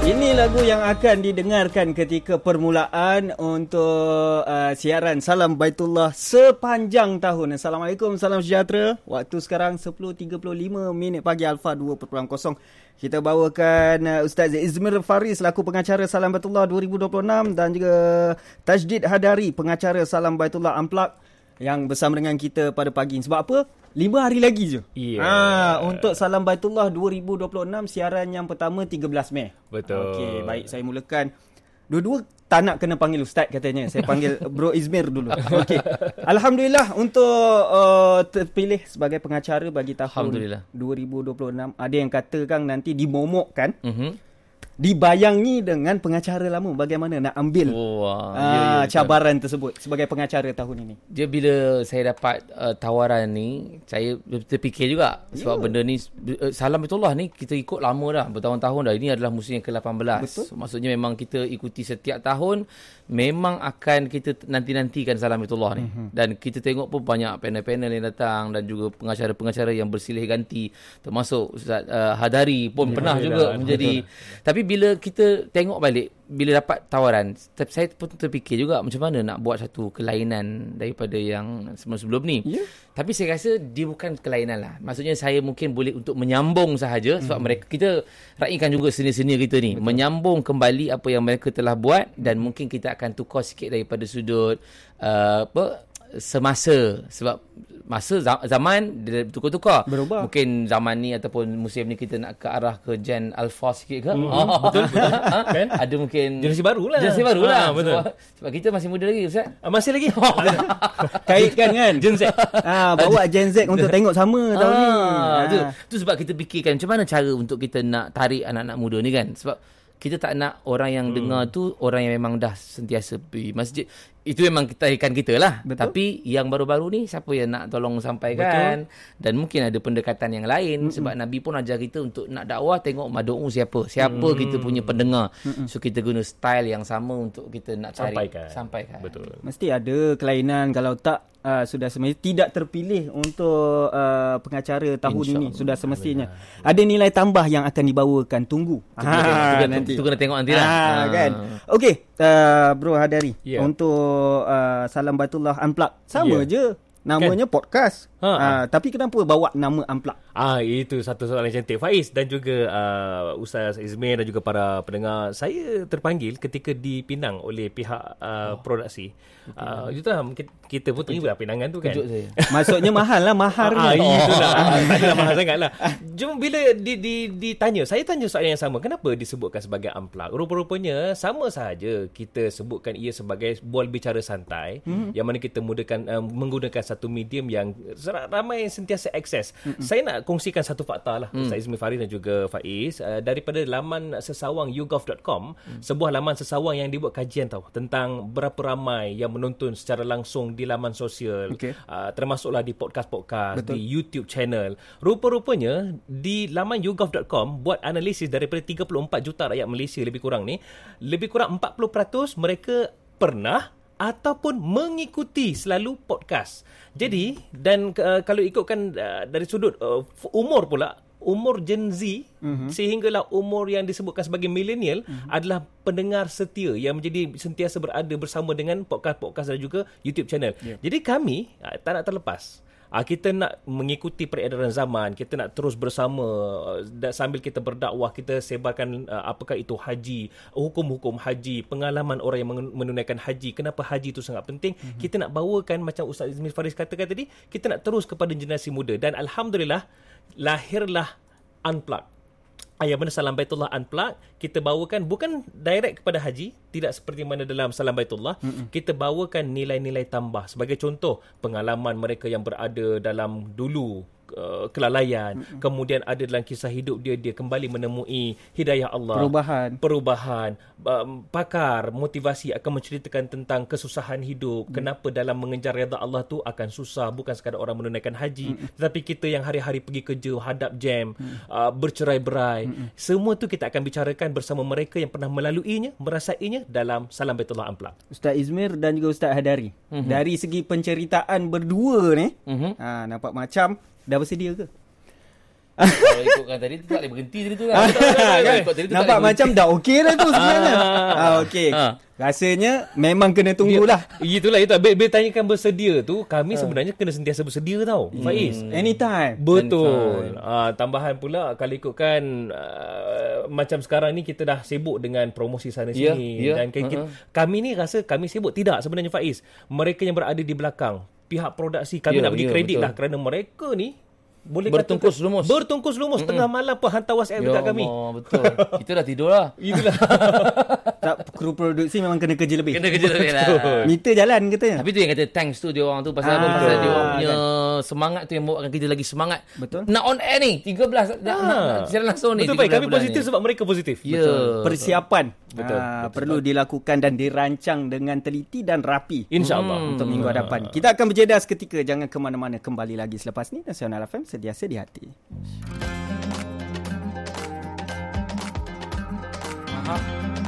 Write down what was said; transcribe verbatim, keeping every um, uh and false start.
Ini lagu yang akan didengarkan ketika permulaan untuk uh, siaran Salam Baitullah sepanjang tahun. Assalamualaikum, salam sejahtera. Waktu sekarang sepuluh tiga puluh lima minit pagi, Alpha dua kosong kosong. Kita bawakan uh, Ustaz Izmir Faris selaku pengacara Salam Baitullah dua ribu dua puluh enam dan juga Tajdid Hadari, pengacara Salam Baitullah Unplugged yang bersama dengan kita pada pagi ini. Sebab apa? Lima hari lagi je. Yeah. Ha, untuk Salam Baitullah dua ribu dua puluh enam, siaran yang pertama tiga belas Mei. Betul. Okey, baik, saya mulakan. Dua-dua tak nak kena panggil Ustaz katanya. Saya panggil Bro Izmir dulu. Okey. Alhamdulillah untuk uh, terpilih sebagai pengacara bagi tahun dua ribu dua puluh enam. Ada yang kata Kang nanti dimomokkan. Mhm. Dibayangi dengan pengacara lama. Bagaimana nak ambil oh, uh, ya, ya, cabaran tersebut sebagai pengacara tahun ini? Dia bila saya dapat uh, tawaran ni, saya terfikir juga. Sebab ya. benda ni, uh, Salam Baitullah ni kita ikut lama dah, bertahun-tahun dah. Ini adalah musim yang ke lapan belas. Betul. Maksudnya memang kita ikuti setiap tahun. Memang akan kita nanti-nantikan Salam Baitullah ni. Mm-hmm. Dan kita tengok pun banyak panel-panel yang datang dan juga pengacara-pengacara yang bersilih ganti. Termasuk Ustaz uh, Hadari pun ya, pernah ya, juga ya, menjadi. Betul. Tapi bila kita tengok balik, bila dapat tawaran, saya pun terfikir juga macam mana nak buat satu kelainan daripada yang sebelum-sebelum ni. Yeah. Tapi saya rasa dia bukan kelainan lah. Maksudnya saya mungkin boleh untuk menyambung sahaja sebab mm. mereka, kita raihkan juga senior-senior kita ni. Betul. Menyambung kembali apa yang mereka telah buat dan mungkin kita akan tukar sikit daripada sudut uh, apa semasa, sebab masa zaman dia tukar-tukar. Berubah. Mungkin zaman ni ataupun musim ni kita nak ke arah ke gen alpha sikit ke? Mm-hmm. Oh, betul betul. Ha? Kan? Ada mungkin generasi baru lah. Generasi baru lah. Ha, betul. Sebab, sebab kita masih muda lagi, Ustaz. Ah, masih lagi. Kaitkan kan Gen Z. Ah, bawa Gen Z untuk tengok sama tahun ni. Ah, tu, tu sebab kita fikirkan macam mana cara untuk kita nak tarik anak-anak muda ni kan. Sebab kita tak nak orang yang hmm. dengar tu orang yang memang dah sentiasa pergi masjid. Itu memang kita ikan kita lah. Betul. Tapi yang baru-baru ni siapa yang nak tolong sampaikan. Betul. Dan mungkin ada pendekatan yang lain. Mm-mm. Sebab Nabi pun ajar kita untuk nak dakwah, tengok madu'u siapa. Siapa mm. kita punya pendengar. Mm-mm. So kita guna style yang sama untuk kita nak cari. Sampaikan. Sampaikan. Betul. Mesti ada kelainan. Kalau tak uh, sudah semestinya tidak terpilih untuk uh, pengacara tahun Insya ini. Allah. Sudah semestinya. Allah. Ada nilai tambah yang akan dibawakan. Tunggu. Itu ha, nanti. Itu kena tengok nanti lah. Ha, ha. Kan? Okey. Uh, Bro Hadari. Yeah. Untuk Uh, Salam Baitullah Unplugged sama yeah. je namanya kan? Podcast. Ha, uh, tapi kenapa bawa nama Unplugged? Ah, itu satu soalan yang cantik, Faiz dan juga uh, Ustaz Izmir dan juga para pendengar. Saya terpanggil ketika dipinang oleh pihak uh, oh. produksi. Okay. Uh, itulah kita pun terima pinangan tu kan. Maksudnya mahal lah, mahar ah, ni. Ah, itulah. Tak adalah mahal sangat lah. Jom bila di, di, ditanya, saya tanya soalan yang sama. Kenapa disebutkan sebagai Unplugged? Rupa-rupanya sama sahaja kita sebutkan ia sebagai bual bicara santai. Mm-hmm. Yang mana kita mudahkan, uh, menggunakan satu medium yang ramai yang sentiasa akses. Mm-hmm. Saya nak kongsikan satu fakta lah, mm. Ustaz Izmir Faris dan juga Faiz, uh, daripada laman sesawang you gov dot com, mm. sebuah laman sesawang yang dibuat kajian tau tentang berapa ramai yang menonton secara langsung di laman sosial, okay. uh, termasuklah di podcast-podcast, betul. Di YouTube channel. Rupa-rupanya di laman you gov dot com buat analisis daripada tiga puluh empat juta rakyat Malaysia lebih kurang ni, lebih kurang empat puluh peratus mereka pernah ataupun mengikuti selalu podcast. Jadi, dan uh, kalau ikutkan uh, dari sudut uh, umur pula, umur Gen Z, mm-hmm. sehinggalah umur yang disebutkan sebagai milenial, mm-hmm. adalah pendengar setia yang menjadi sentiasa berada bersama dengan podcast-podcast dan juga YouTube channel. Yeah. Jadi kami uh, tak nak terlepas. Uh, kita nak mengikuti peredaran zaman, kita nak terus bersama uh, sambil kita berdakwah, kita sebarkan uh, apakah itu haji, hukum-hukum haji, pengalaman orang yang menunaikan haji, kenapa haji itu sangat penting. Mm-hmm. Kita nak bawakan macam Ustaz Izmir Faris katakan tadi, kita nak terus kepada generasi muda dan alhamdulillah lahirlah Unplugged. Yang mana Salam Baitullah Unplugged kita bawakan bukan direct kepada haji, tidak seperti mana dalam Salam Baitullah. Mm-mm. Kita bawakan nilai-nilai tambah. Sebagai contoh, pengalaman mereka yang berada dalam dulu uh, kelalaian. Mm-mm. Kemudian ada dalam kisah hidup dia, dia kembali menemui hidayah Allah. Perubahan. Perubahan. Um, pakar motivasi akan menceritakan tentang kesusahan hidup. Mm. Kenapa dalam mengejar redha Allah tu akan susah. Bukan sekadar orang menunaikan haji. Mm-mm. Tetapi kita yang hari-hari pergi kerja, hadap jam, mm. uh, bercerai-berai. Mm-mm. Semua tu kita akan bicarakan bersama mereka yang pernah melaluinya, merasainya dalam Salam Baitullah Unplugged. Ustaz Izmir dan juga Ustaz Hadari. Mm-hmm. Dari segi penceritaan berdua ni, mm-hmm. ha, nampak macam dah bersedia ke? Kalau ikutkan tadi tu tak boleh berhenti tadi tu kan. Kan? Ikut tadi tu tak Nampak boleh macam dah okey dah tu sebenarnya. ah, okey. Ha. Rasanya memang kena tunggulah. Itulah itu. Bila tanyakan bersedia tu, kami sebenarnya kena sentiasa bersedia tau, Faiz. Anytime. Betul. Ah, tambahan pula kalau ikutkan uh, macam sekarang ni kita dah sibuk dengan promosi sana Ya, sini ya, dan kita, uh-huh. kami ni rasa kami sibuk. Tidak sebenarnya, Faiz. Mereka yang berada di belakang, pihak produksi, kami Ya, nak bagi ya, kredit betul. lah kerana mereka ni boleh Bertungkus kata, lumus. Bertungkus lumus mm-hmm. tengah malam pun hantar WhatsApp Ya dekat kami. Allah, betul. Kita dah tidur lah. Itulah. Tak, kru produksi memang kena kerja lebih. Kena kerja lebih lah. Meter jalan katanya. Tapi tu yang kata thanks tu dia orang tu pasal Ah, apa? Pasal dia orang kan. punya semangat tu yang buatkan kita lagi semangat. Betul. Nak on air ni tiga belas nak, nak, nak siaran langsung ni. Betul, baik. tiga belas Kami bulan positif ni. sebab mereka positif. Ya. Persiapan Betul. ah, Betul. perlu dilakukan dan dirancang dengan teliti dan rapi. InsyaAllah. Hmm. Untuk minggu hadapan. Kita akan berjeda seketika. Jangan ke mana-mana. Kembali lagi selepas ni. Nasional F M, sediasa di hati. Aha.